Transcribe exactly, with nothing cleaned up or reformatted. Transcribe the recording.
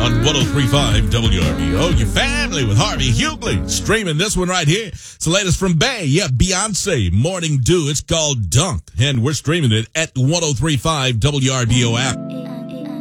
on one oh three point five W R B O. Your family with Harvey Hughley. Streaming this one right here. It's the latest from Bay. Yeah, Beyonce, Morning Dew. It's called Dunk. And we're streaming it at one oh three point five W R B O app.